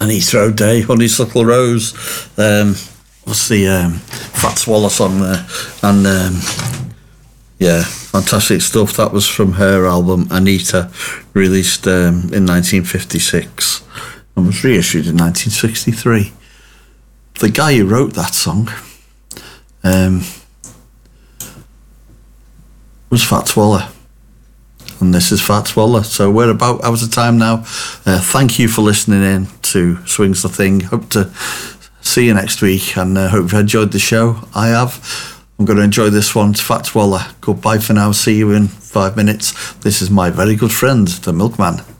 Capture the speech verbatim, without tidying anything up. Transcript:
Anita O'Day, Honeysuckle Rose. Um, what's the um, Fats Waller song there? And um, yeah, fantastic stuff. That was from her album Anita, released um, in nineteen fifty-six and was reissued in nineteen sixty-three. The guy who wrote that song um, was Fats Waller. And this is Fats Waller. So we're about out of time now. Uh, thank you for listening in to Swings the Thing. Hope to see you next week, and uh, hope you've enjoyed the show. I have. I'm going to enjoy this one. It's Fats Waller. Goodbye for now. See you in five minutes. This is my very good friend, the Milkman.